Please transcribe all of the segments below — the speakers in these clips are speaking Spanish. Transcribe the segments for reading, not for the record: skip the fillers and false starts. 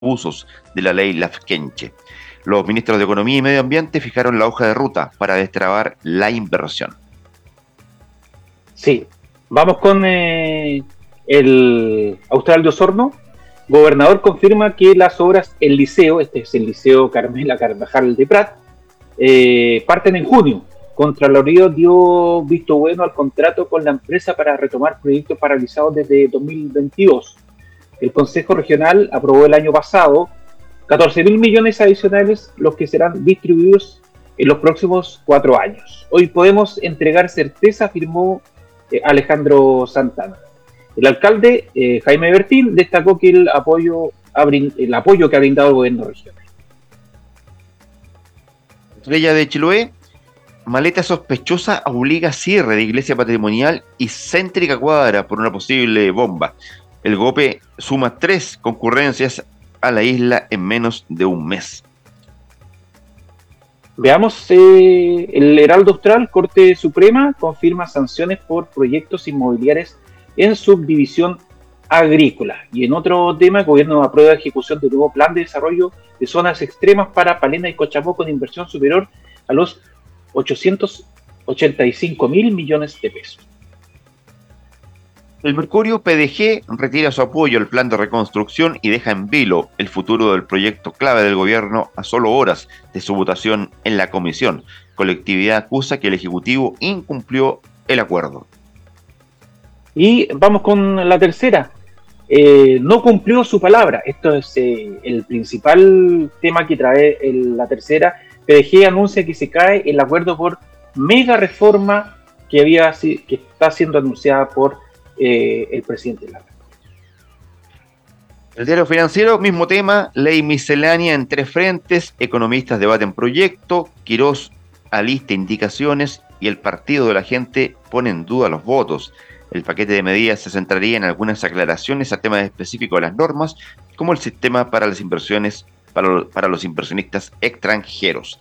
abusos de la ley Lafkenche. Los ministros de Economía y Medio Ambiente fijaron la hoja de ruta para destrabar la inversión. Sí, vamos con el Austral de Osorno. Gobernador confirma que las obras El Liceo, este es el Liceo Carmela Carvajal de Prat, parten en junio. Contraloría dio visto bueno al contrato con la empresa para retomar proyectos paralizados desde 2022. El Consejo Regional aprobó el año pasado 14.000 millones adicionales, los que serán distribuidos en los próximos 4 años. Hoy podemos entregar certeza, afirmó Alejandro Santana. El alcalde Jaime Bertín destacó que el apoyo que ha brindado el gobierno regional. Estrella de Chiloé, maleta sospechosa obliga cierre de iglesia patrimonial y céntrica cuadra por una posible bomba. El GOPE suma 3 concurrencias a la isla en menos de un mes. Veamos, el Heraldo Austral, Corte Suprema, confirma sanciones por proyectos inmobiliarios en subdivisión agrícola. Y en otro tema, el gobierno aprueba ejecución del nuevo plan de desarrollo de zonas extremas para Palena y Cochamó con inversión superior a los 885.000 millones de pesos. El Mercurio PDG retira su apoyo al plan de reconstrucción y deja en vilo el futuro del proyecto clave del gobierno a solo horas de su votación en la comisión. Colectividad acusa que el Ejecutivo incumplió el acuerdo. Y vamos con la tercera. No cumplió su palabra. Esto es el principal tema que trae la tercera. PDG anuncia que se cae el acuerdo por mega reforma que está siendo anunciada por el presidente Laga. El Diario Financiero, mismo tema, ley miscelánea en 3 frentes, economistas debaten proyecto, Quirós alista indicaciones y el partido de la gente pone en duda los votos. El paquete de medidas se centraría en algunas aclaraciones a temas específicos de las normas, como el sistema para las inversiones para los inversionistas extranjeros.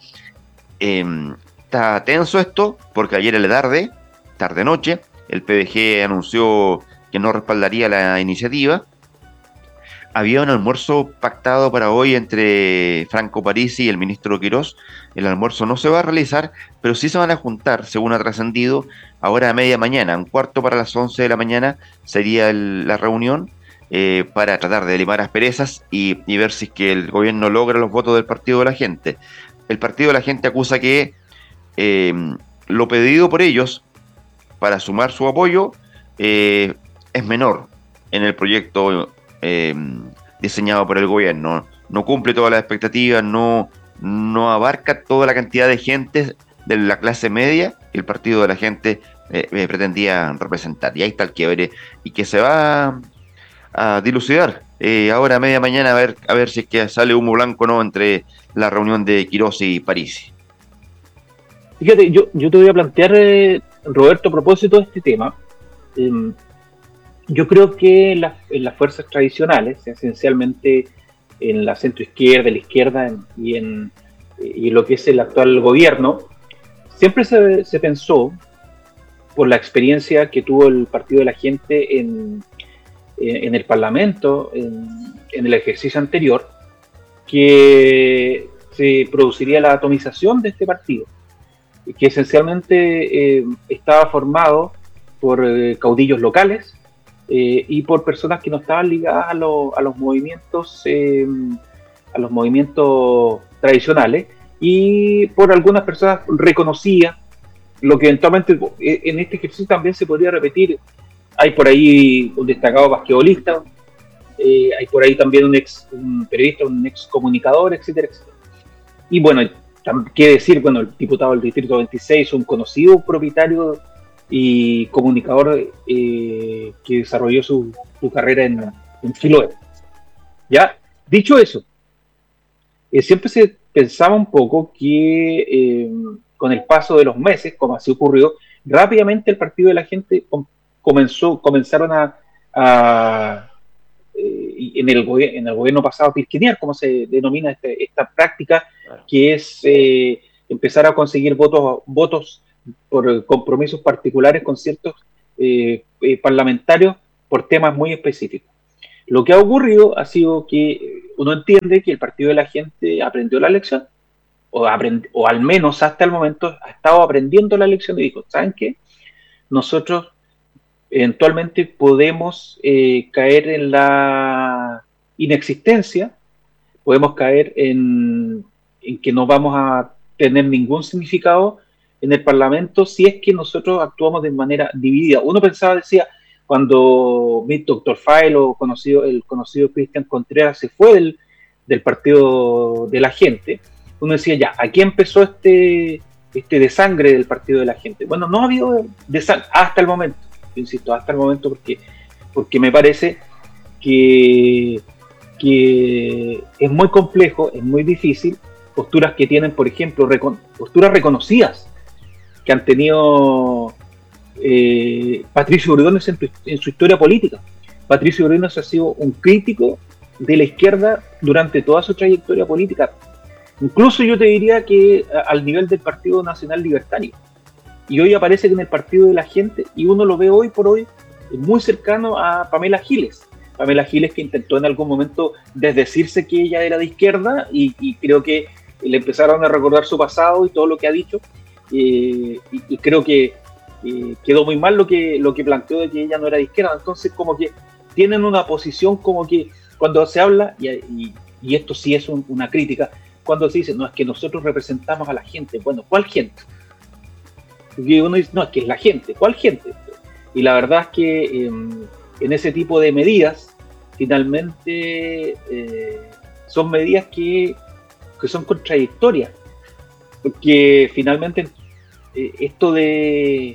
Está tenso esto, porque ayer en la tarde-noche, el PDG anunció que no respaldaría la iniciativa. Había un almuerzo pactado para hoy entre Franco Parisi y el ministro Quirós. El almuerzo no se va a realizar, pero sí se van a juntar, según ha trascendido, ahora a media mañana, 11:15 de la mañana, sería la reunión para tratar de limar asperezas y ver si es que el gobierno logra los votos del Partido de la Gente. El Partido de la Gente acusa que lo pedido por ellos para sumar su apoyo es menor en el proyecto diseñado por el gobierno. No cumple todas las expectativas, no abarca toda la cantidad de gente de la clase media que el Partido de la Gente pretendía representar. Y ahí está el quiebre y que se va a dilucidar ahora a media mañana a ver si es que sale humo blanco o no entre la reunión de Quirós y Parisi. Fíjate, yo te voy a plantear, Roberto, a propósito de este tema. Yo creo que en las fuerzas tradicionales, esencialmente en la centroizquierda, la izquierda y lo que es el actual gobierno, siempre se pensó, por la experiencia que tuvo el Partido de la Gente en el Parlamento, en el ejercicio anterior, que se produciría la atomización de este partido, que esencialmente estaba formado por caudillos locales y por personas que no estaban ligadas a los movimientos tradicionales, y por algunas personas reconocidas, lo que eventualmente en este ejercicio también se podría repetir. Hay por ahí un destacado basquetbolista, hay por ahí también un periodista, un ex comunicador, etcétera, etcétera. Y bueno, qué decir, bueno, el diputado del Distrito 26, un conocido propietario y comunicador que desarrolló su carrera en Chiloé. Ya, dicho eso, siempre se pensaba un poco que con el paso de los meses, como así ocurrió, rápidamente el Partido de la Gente comenzaron en el gobierno pasado pirquinear, como se denomina esta práctica, que es empezar a conseguir votos por compromisos particulares con ciertos parlamentarios por temas muy específicos. Lo que ha ocurrido ha sido que uno entiende que el Partido de la Gente aprendió la lección, o al menos hasta el momento ha estado aprendiendo la lección y dijo, ¿saben qué? Nosotros eventualmente podemos caer en la inexistencia, podemos caer en que no vamos a tener ningún significado en el Parlamento si es que nosotros actuamos de manera dividida. Uno pensaba, decía, cuando mi doctor File o el conocido Cristian Contreras se fue del Partido de la Gente, uno decía, ya, aquí empezó este desangre del Partido de la Gente. Bueno, no ha habido desangre hasta el momento, insisto, hasta el momento, porque me parece que es muy complejo, es muy difícil, posturas que tienen, por ejemplo, posturas reconocidas que han tenido Patricio Ordóñez en su historia política. Patricio Ordóñez ha sido un crítico de la izquierda durante toda su trayectoria política, incluso yo te diría que al nivel del Partido Nacional Libertario, y hoy aparece en el Partido de la Gente, y uno lo ve hoy por hoy muy cercano a Pamela Giles, que intentó en algún momento desdecirse que ella era de izquierda, y creo que le empezaron a recordar su pasado y todo lo que ha dicho, y creo que quedó muy mal lo que planteó de que ella no era de izquierda. Entonces como que tienen una posición como que cuando se habla, y esto sí es una crítica, cuando se dice, no, es que nosotros representamos a la gente. Bueno, ¿cuál gente? Porque uno dice, no, es que es la gente. ¿Cuál gente? Y la verdad es que en ese tipo de medidas, finalmente son medidas que son contradictorias, porque finalmente esto del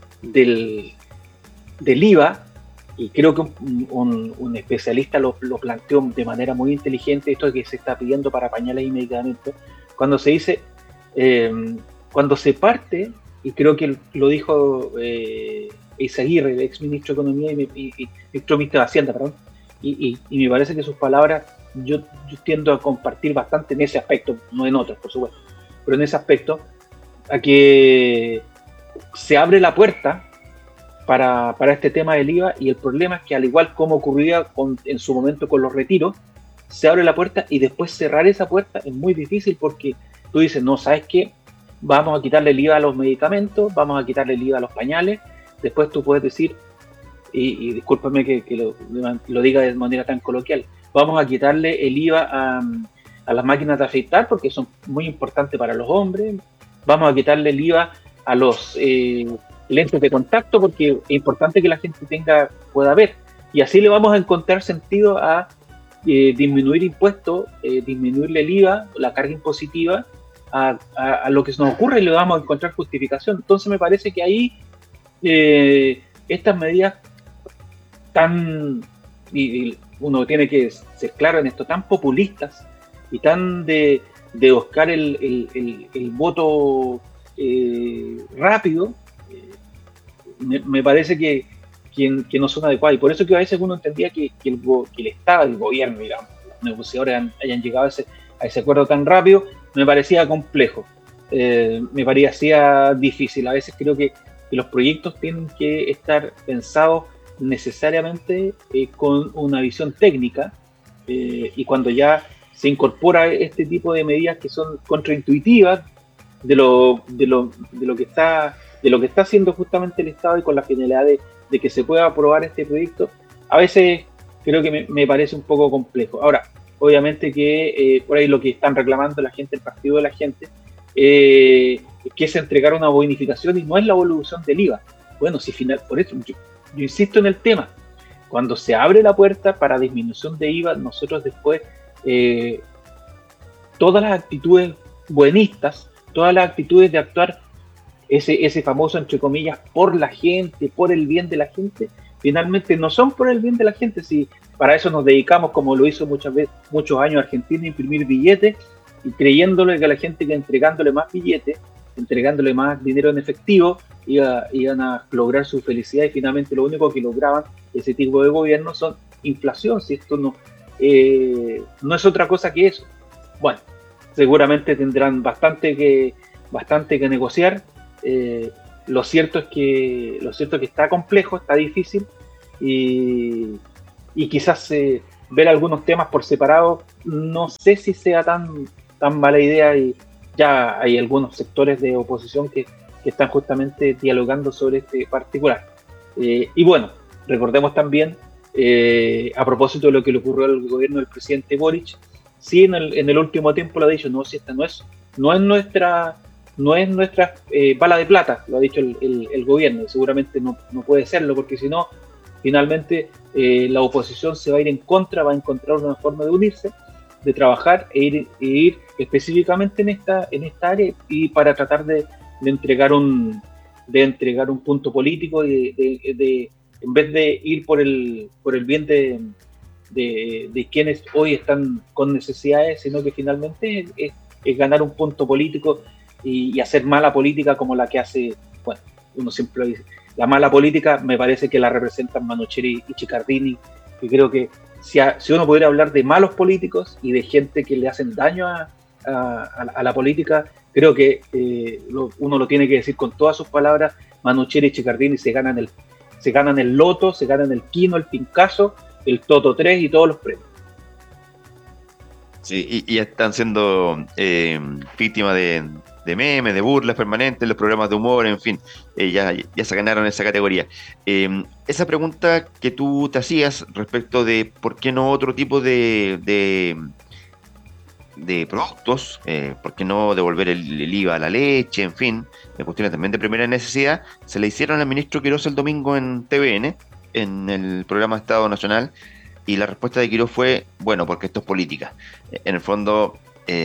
IVA, y creo que un especialista lo planteó de manera muy inteligente, esto que se está pidiendo para pañales y medicamentos, cuando se dice, cuando se parte, y creo que lo dijo Eizaguirre, el ex ministro de Economía y ministro de Hacienda, perdón, y me parece que sus palabras yo tiendo a compartir bastante en ese aspecto, no en otros, por supuesto, pero en ese aspecto, a que se abre la puerta para este tema del IVA, y el problema es que, al igual como ocurría en su momento con los retiros, se abre la puerta y después cerrar esa puerta es muy difícil, porque tú dices, no, ¿sabes qué? Vamos a quitarle el IVA a los medicamentos, vamos a quitarle el IVA a los pañales, después tú puedes decir, y discúlpame que lo diga de manera tan coloquial, vamos a quitarle el IVA a las máquinas de afeitar porque son muy importantes para los hombres, vamos a quitarle el IVA a los lentes de contacto porque es importante que la gente pueda ver, y así le vamos a encontrar sentido a disminuir impuestos, disminuirle el IVA, la carga impositiva a lo que se nos ocurre, y le vamos a encontrar justificación. Entonces me parece que ahí estas medidas y uno tiene que ser claro en esto, tan populistas y tan de buscar el voto rápido, me parece que no son adecuadas, y por eso que a veces uno entendía que el Estado, el gobierno, digamos, los negociadores hayan llegado a ese acuerdo tan rápido, me parecía complejo, me parecía difícil. A veces creo que los proyectos tienen que estar pensados necesariamente con una visión técnica, y cuando ya se incorpora este tipo de medidas que son contraintuitivas de lo que está haciendo justamente el Estado, y con la finalidad de que se pueda aprobar este proyecto, a veces creo que me parece un poco complejo. Ahora, obviamente que por ahí lo que están reclamando la gente, el Partido de la Gente, que es entregar una bonificación, y no es la evolución del IVA. Bueno, si por eso yo insisto en el tema, cuando se abre la puerta para disminución de IVA, nosotros después todas las actitudes buenistas, todas las actitudes de actuar ese famoso, entre comillas, por la gente, por el bien de la gente, finalmente no son por el bien de la gente. Si para eso nos dedicamos, como lo hizo muchos años Argentina, a imprimir billetes, y creyéndole que a la gente, que entregándole más billetes, entregándole más dinero en efectivo, iban a lograr su felicidad, y finalmente lo único que lograban ese tipo de gobierno son inflación. Si esto no es otra cosa que eso. Bueno, seguramente tendrán bastante que negociar. Lo cierto es que está complejo, está difícil, y y quizás ver algunos temas por separado, no sé si sea tan mala idea, y ya hay algunos sectores de oposición que están justamente dialogando sobre este particular. Y bueno, recordemos también, a propósito de lo que le ocurrió al gobierno del presidente Boric, sí en el último tiempo lo ha dicho, no, si esta no es nuestra bala de plata, lo ha dicho el gobierno, y seguramente no puede serlo, porque si no, finalmente la oposición se va a ir en contra, va a encontrar una forma de unirse, de trabajar e ir específicamente en esta área, y para tratar de entregar un punto político, en vez de ir por el bien de quienes hoy están con necesidades, sino que finalmente es ganar un punto político y hacer mala política como la que hace, bueno, uno siempre lo dice, la mala política me parece que la representan Manocheri y Ciccardini, y creo que si uno pudiera hablar de malos políticos y de gente que le hacen daño a la política, creo que uno lo tiene que decir con todas sus palabras: Manocheri y Ciccardini se ganan el loto, se ganan el Kino, el Pincazo, el Toto 3 y todos los premios. Sí, y ya están siendo víctimas de memes, de burlas permanentes, los programas de humor, en fin, ya se ganaron esa categoría. Esa pregunta que tú te hacías respecto de por qué no otro tipo de productos, por qué no devolver el IVA a la leche, en fin, de cuestiones también de primera necesidad, se le hicieron al ministro Quirós el domingo en TVN, en el programa Estado Nacional, y la respuesta de Quirós fue, bueno, porque esto es política. En el fondo,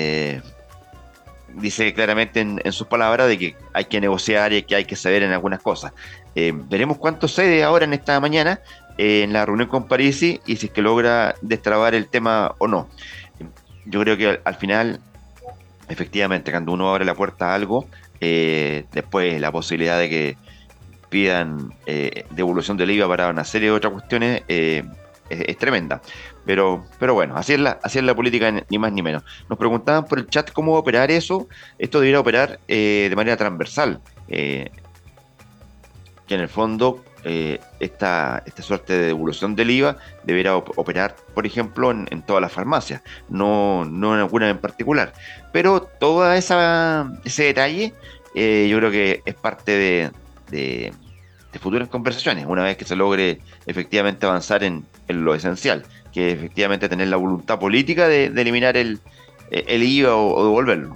dice claramente en sus palabras de que hay que negociar y que hay que ceder en algunas cosas. Veremos cuánto cede ahora en esta mañana en la reunión con Parisi, y si es que logra destrabar el tema o no. Yo creo que al final, efectivamente, cuando uno abre la puerta a algo, después la posibilidad de que pidan devolución del IVA para una serie de otras cuestiones es tremenda. Pero bueno, así es la política, ni más ni menos. Nos preguntaban por el chat cómo va a operar eso. Esto debería operar de manera transversal, que en el fondo esta suerte de devolución del IVA deberá operar, por ejemplo, en todas las farmacias, no en alguna en particular. Pero todo ese detalle yo creo que es parte de futuras conversaciones, una vez que se logre efectivamente avanzar en lo esencial, que es efectivamente tener la voluntad política de eliminar el IVA o devolverlo.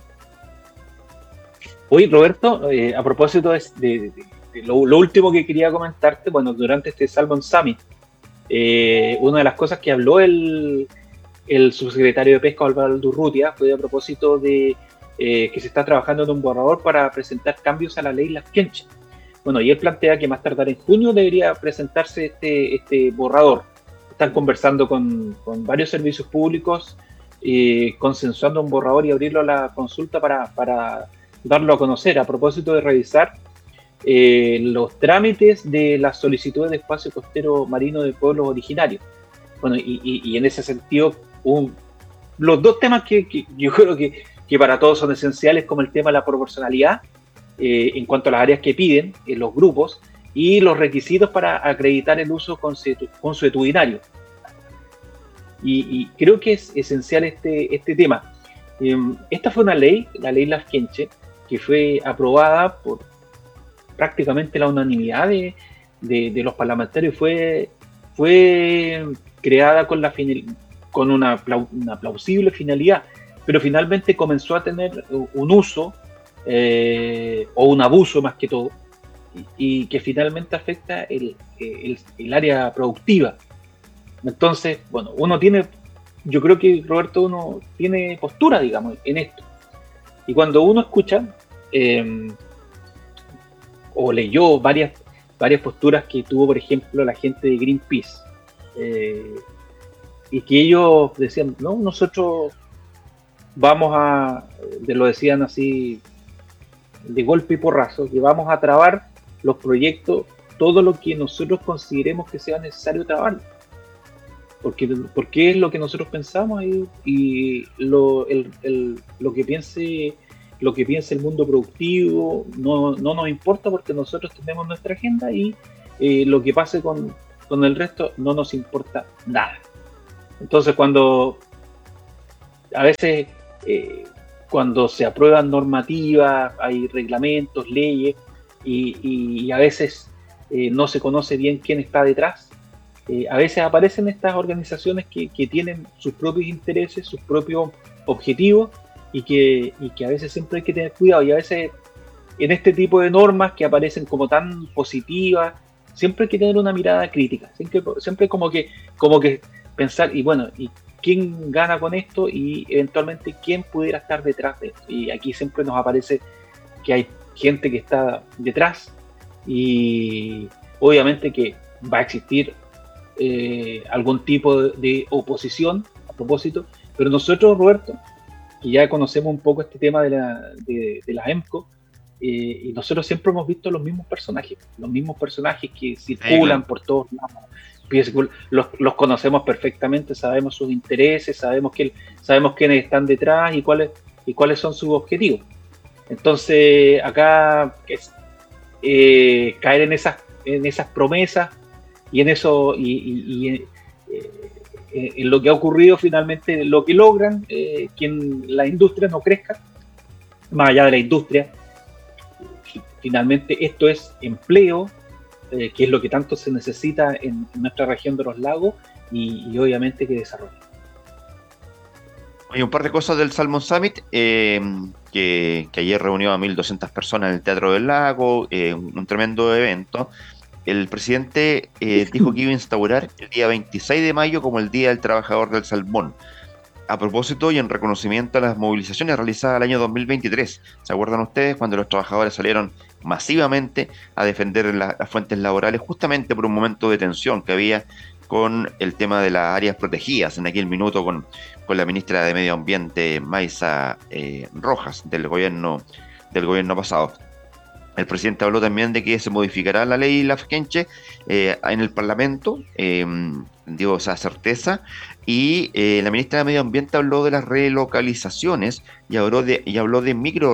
Oye, Roberto, a propósito de lo último que quería comentarte, bueno, durante este Salmon Summit, una de las cosas que habló el subsecretario de Pesca, Osvaldo Urrutia, fue a propósito de que se está trabajando en un borrador para presentar cambios a la ley Lafkenche. Bueno, y él plantea que más tardar en junio debería presentarse este borrador. Están conversando con varios servicios públicos, consensuando un borrador y abrirlo a la consulta para darlo a conocer, a propósito de revisar los trámites de las solicitudes de espacio costero marino de pueblos originarios. Bueno, y en ese sentido, los dos temas que yo creo que para todos son esenciales, como el tema de la proporcionalidad, en cuanto a las áreas que piden los grupos, y los requisitos para acreditar el uso consuetudinario. Y creo que es esencial este tema. Esta fue una ley, la ley Lafkenche, que fue aprobada por prácticamente la unanimidad de los parlamentarios. Fue creada con una plausible finalidad, pero finalmente comenzó a tener un uso o un abuso más que todo, y que finalmente afecta el área productiva. Entonces, bueno, yo creo que, Roberto, uno tiene postura, digamos, en esto. Y cuando uno escucha o leyó varias posturas que tuvo, por ejemplo, la gente de Greenpeace, y que ellos decían, no, nosotros lo decían así de golpe y porrazo, que vamos a trabar los proyectos, todo lo que nosotros consideremos que sea necesario trabajar, porque es lo que nosotros pensamos, y lo que piense el mundo productivo no nos importa, porque nosotros tenemos nuestra agenda, y lo que pase con con el resto no nos importa nada. Entonces a veces cuando se aprueban normativas, hay reglamentos, leyes, y a veces no se conoce bien quién está detrás, a veces aparecen estas organizaciones que tienen sus propios intereses, sus propios objetivos, y que a veces siempre hay que tener cuidado, y a veces en este tipo de normas que aparecen como tan positivas, siempre hay que tener una mirada crítica, siempre como que pensar, y bueno, y quién gana con esto, y eventualmente quién pudiera estar detrás de esto. Y aquí siempre nos aparece que hay gente que está detrás, y obviamente que va a existir algún tipo de oposición a propósito, pero nosotros, Roberto, que ya conocemos un poco este tema de las EMCO, y nosotros siempre hemos visto los mismos personajes que circulan por todos lados. Los conocemos perfectamente, sabemos sus intereses, sabemos quiénes están detrás y cuáles son sus objetivos. Entonces, acá caer en esas promesas y en eso, en lo que ha ocurrido finalmente, lo que logran que la industria no crezca, más allá de la industria, finalmente esto es empleo, que es lo que tanto se necesita en nuestra región de los lagos, y obviamente que desarrollo. Hay un par de cosas del Salmon Summit, que ayer reunió a 1.200 personas en el Teatro del Lago, un tremendo evento. El presidente dijo que iba a instaurar el día 26 de mayo como el Día del Trabajador del Salmón. A propósito y en reconocimiento a las movilizaciones realizadas el año 2023. ¿Se acuerdan ustedes cuando los trabajadores salieron masivamente a defender las fuentes laborales justamente por un momento de tensión que había con el tema de las áreas protegidas en aquel minuto con la ministra de Medio Ambiente, Maisa Rojas, del gobierno pasado? El presidente habló también de que se modificará la ley Lafkenche en el Parlamento, dio esa certeza, y la ministra de Medio Ambiente habló de las relocalizaciones y habló de micro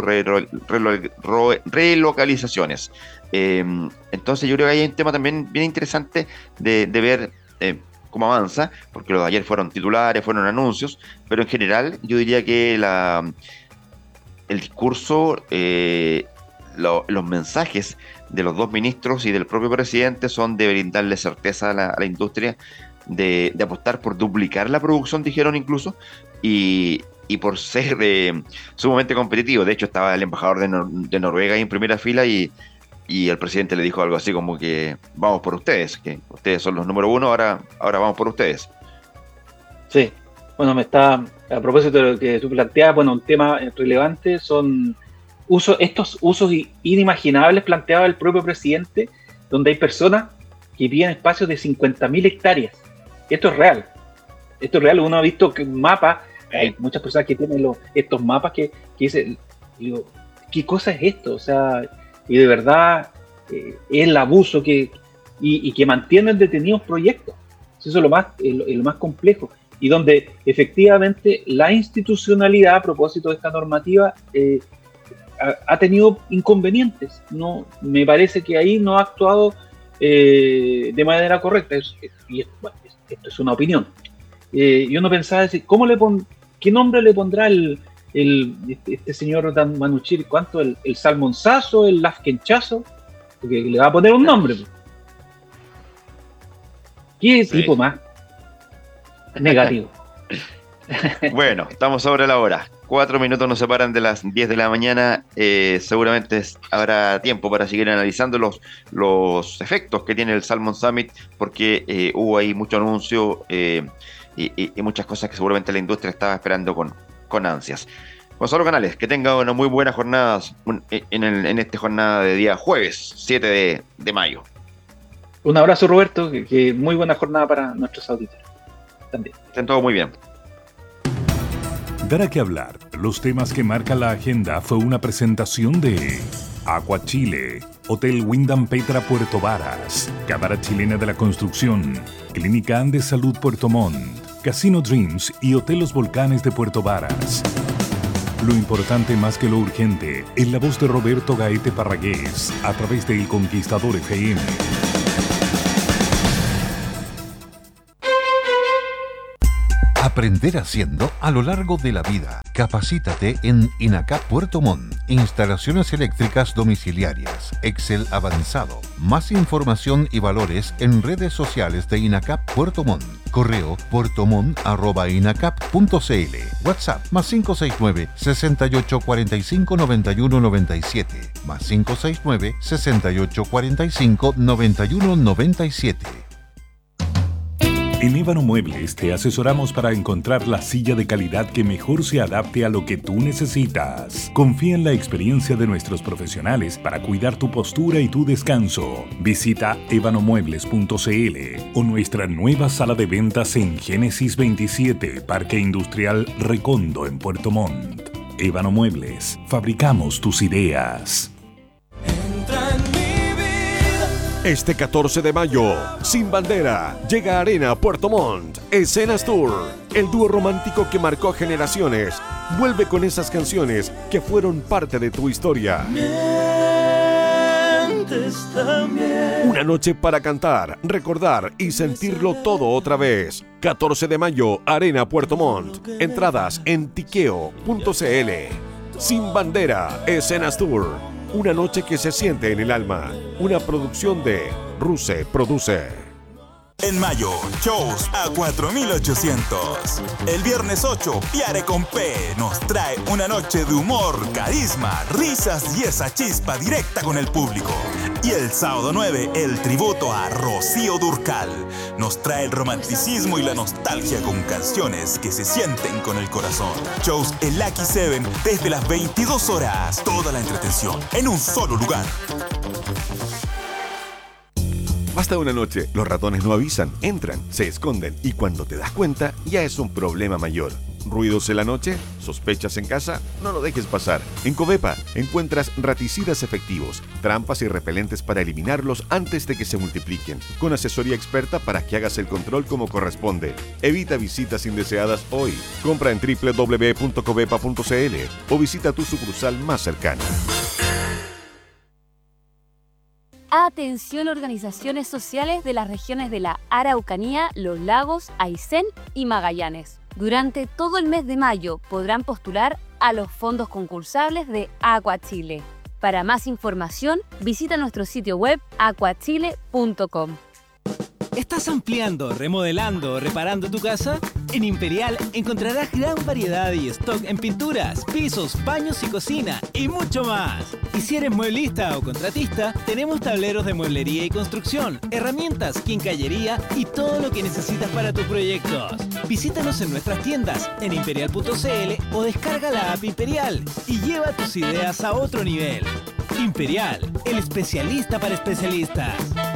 relocalizaciones. Entonces yo creo que hay un tema también bien interesante de ver cómo avanza, porque los de ayer fueron titulares, fueron anuncios, pero en general yo diría que el discurso, los mensajes de los dos ministros y del propio presidente son de brindarle certeza a la industria, de apostar por duplicar la producción, dijeron incluso, y por ser sumamente competitivo. De hecho, estaba el embajador de Noruega ahí en primera fila, y el presidente le dijo algo así como que vamos por ustedes, que ustedes son los número uno, ahora vamos por ustedes. Sí, bueno, a propósito de lo que tú planteas, bueno, un tema relevante son estos usos inimaginables planteados el propio presidente, donde hay personas que piden espacios de 50.000 hectáreas. Esto es real, uno ha visto que mapas, hay muchas personas que tienen estos mapas que dicen, digo, ¿qué cosa es esto? O sea, y de verdad es el abuso y que mantienen detenidos proyectos. Eso es lo más complejo, y donde efectivamente la institucionalidad, a propósito de esta normativa, ha tenido inconvenientes. No, me parece que ahí no ha actuado de manera correcta, esto es una opinión. Y uno pensaba decir, ¿qué nombre le pondrá este señor Dan Manuchir? ¿Cuánto? ¿El salmonzazo? ¿El lafkenchazo? Porque le va a poner un nombre. ¿Qué tipo más negativo? Bueno, estamos sobre la hora. 4 minutos nos separan de las 10 de la mañana. Seguramente habrá tiempo para seguir analizando los efectos que tiene el Salmon Summit, porque hubo ahí mucho anuncio y muchas cosas que seguramente la industria estaba esperando con ansias. Gonzalo Canales, que tenga una muy buena jornada en esta jornada de día jueves 7 de mayo. Un abrazo, Roberto, que muy buena jornada para nuestros auditores también. Estén todos muy bien. Dará que hablar. Los temas que marca la agenda fue una presentación de Aqua Chile, Hotel Wyndham Petra Puerto Varas, Cámara Chilena de la Construcción, Clínica Andes Salud Puerto Montt, Casino Dreams y Hotel Los Volcanes de Puerto Varas. Lo importante más que lo urgente, en la voz de Roberto Gaete Parragués, a través de El Conquistador FM. Aprender haciendo a lo largo de la vida. Capacítate en INACAP Puerto Montt. Instalaciones eléctricas domiciliarias. Excel avanzado. Más información y valores en redes sociales de INACAP Puerto Montt. Correo puertomont@inacap.cl. WhatsApp +569 68 45 91 97. +569 68 45 91 97. En Ébano Muebles te asesoramos para encontrar la silla de calidad que mejor se adapte a lo que tú necesitas. Confía en la experiencia de nuestros profesionales para cuidar tu postura y tu descanso. Visita ebanomuebles.cl o nuestra nueva sala de ventas en Génesis 27, Parque Industrial Recondo en Puerto Montt. Ébano Muebles, fabricamos tus ideas. Este 14 de mayo, Sin Bandera, llega a Arena Puerto Montt, Escenas Tour, el dúo romántico que marcó generaciones, vuelve con esas canciones que fueron parte de tu historia. Una noche para cantar, recordar y sentirlo todo otra vez. 14 de mayo, Arena Puerto Montt, entradas en tiqueo.cl. Sin Bandera, Escenas Tour. Una noche que se siente en el alma. Una producción de Ruse Produce. En mayo, shows a 4.800. El viernes 8, Piare con P nos trae una noche de humor, carisma, risas y esa chispa directa con el público. Y el sábado 9, el tributo a Rocío Dúrcal. Nos trae el romanticismo y la nostalgia con canciones que se sienten con el corazón. Shows en Lucky 7 desde las 22 horas. Toda la entretención en un solo lugar. Basta una noche, los ratones no avisan, entran, se esconden y cuando te das cuenta ya es un problema mayor. ¿Ruidos en la noche? ¿Sospechas en casa? No lo dejes pasar. En Covepa encuentras raticidas efectivos, trampas y repelentes para eliminarlos antes de que se multipliquen, con asesoría experta para que hagas el control como corresponde. Evita visitas indeseadas hoy. Compra en www.covepa.cl o visita tu sucursal más cercana. Atención organizaciones sociales de las regiones de la Araucanía, Los Lagos, Aysén y Magallanes. Durante todo el mes de mayo podrán postular a los fondos concursables de Aqua Chile. Para más información, visita nuestro sitio web aquachile.com. ¿Estás ampliando, remodelando o reparando tu casa? En Imperial encontrarás gran variedad y stock en pinturas, pisos, baños y cocina y mucho más. Y si eres mueblista o contratista, tenemos tableros de mueblería y construcción, herramientas, quincallería y todo lo que necesitas para tus proyectos. Visítanos en nuestras tiendas en imperial.cl o descarga la app Imperial y lleva tus ideas a otro nivel. Imperial, el especialista para especialistas.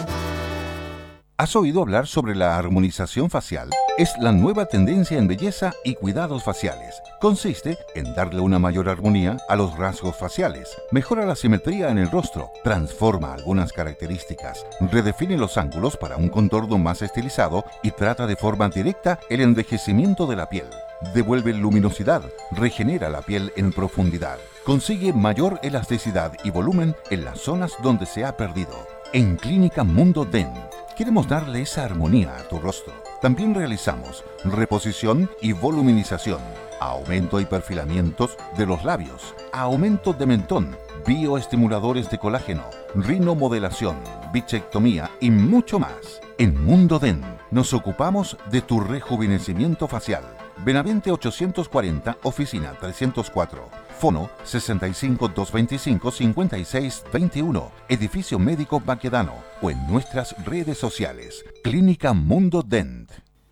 ¿Has oído hablar sobre la armonización facial? Es la nueva tendencia en belleza y cuidados faciales. Consiste en darle una mayor armonía a los rasgos faciales, mejora la simetría en el rostro, transforma algunas características, redefine los ángulos para un contorno más estilizado y trata de forma directa el envejecimiento de la piel. Devuelve luminosidad, regenera la piel en profundidad, consigue mayor elasticidad y volumen en las zonas donde se ha perdido. En Clínica Mundo Dent queremos darle esa armonía a tu rostro. También realizamos reposición y voluminización, aumento y perfilamientos de los labios, aumento de mentón, bioestimuladores de colágeno, rinomodelación, bichectomía y mucho más. En Mundo Dent nos ocupamos de tu rejuvenecimiento facial. Benavente 840, oficina 304. Fono 65 225 56 21. Edificio Médico Baquedano o en nuestras redes sociales. Clínica Mundo Dent.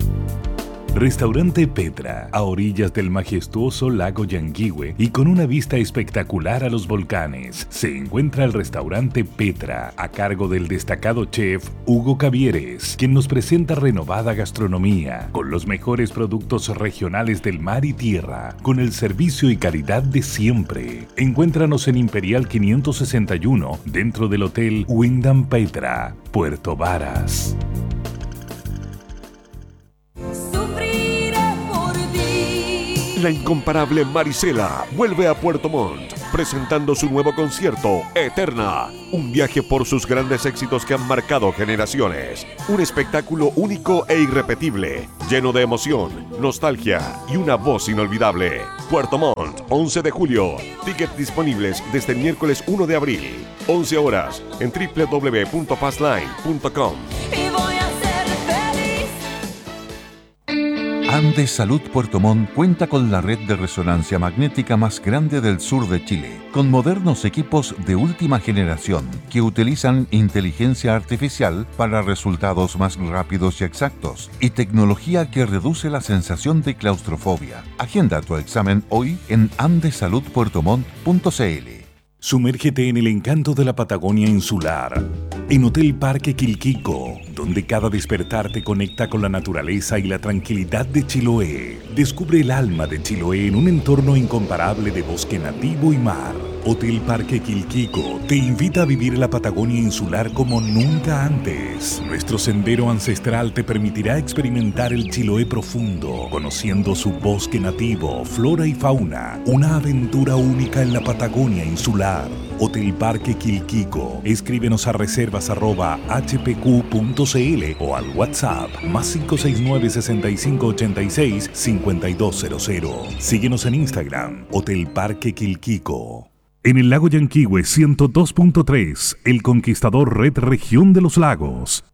Restaurante Petra, a orillas del majestuoso lago Yanguihue y con una vista espectacular a los volcanes, se encuentra el restaurante Petra, a cargo del destacado chef Hugo Cavieres, quien nos presenta renovada gastronomía, con los mejores productos regionales del mar y tierra, con el servicio y calidad de siempre. Encuéntranos en Imperial 561, dentro del Hotel Wyndham Petra, Puerto Varas. La incomparable Marisela vuelve a Puerto Montt, presentando su nuevo concierto, Eterna. Un viaje por sus grandes éxitos que han marcado generaciones. Un espectáculo único e irrepetible, lleno de emoción, nostalgia y una voz inolvidable. Puerto Montt, 11 de julio. Tickets disponibles desde el miércoles 1 de abril. 11 horas en www.passline.com. Andes Salud Puerto Montt cuenta con la red de resonancia magnética más grande del sur de Chile, con modernos equipos de última generación que utilizan inteligencia artificial para resultados más rápidos y exactos, y tecnología que reduce la sensación de claustrofobia. Agenda tu examen hoy en andesaludpuertomont.cl. Sumérgete en el encanto de la Patagonia insular, en Hotel Parque Quilquico, donde cada despertar te conecta con la naturaleza y la tranquilidad de Chiloé. Descubre el alma de Chiloé en un entorno incomparable de bosque nativo y mar. Hotel Parque Quilquico te invita a vivir la Patagonia insular como nunca antes. Nuestro sendero ancestral te permitirá experimentar el Chiloé profundo, conociendo su bosque nativo, flora y fauna. Una aventura única en la Patagonia insular. Hotel Parque Quilquico. Escríbenos a reservas@hpq.cl o al WhatsApp +569 6586 5200. Síguenos en Instagram, Hotel Parque Quilquico. En el lago Yanquihue 102.3, El Conquistador Red Región de los Lagos.